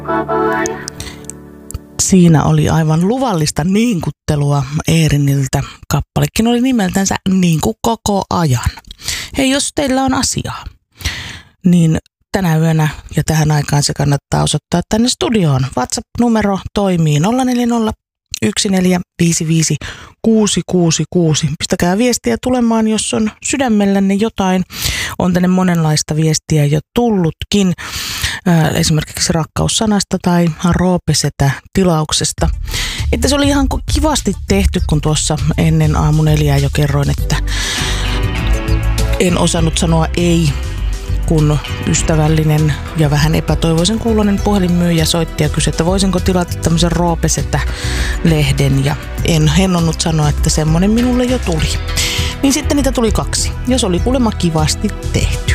Siinä oli aivan luvallista niinkuttelua Eeriniltä. Kappalekin oli nimeltänsä Niin kuin koko ajan. Hei, jos teillä on asiaa, niin tänä yönä ja tähän aikaan se kannattaa osoittaa tänne studioon. WhatsApp-numero toimii 040 1455 666. Pistäkää viestiä tulemaan, jos on sydämellänne jotain. On tänne monenlaista viestiä jo tullutkin. Esimerkiksi rakkaussanasta tai Roopesetä tilauksesta. Että se oli ihan kivasti tehty, kun tuossa ennen aamu 4 jo kerroin, että en osannut sanoa ei, kun ystävällinen ja vähän epätoivoisen kuuloinen puhelinmyyjä soitti ja kysyi, että voisinko tilata tämmöisen Roopesetä-lehden, ja en hennonnut sanoa, että semmoinen minulle jo tuli. Niin sitten niitä tuli 2, ja se oli kuulemma kivasti tehty.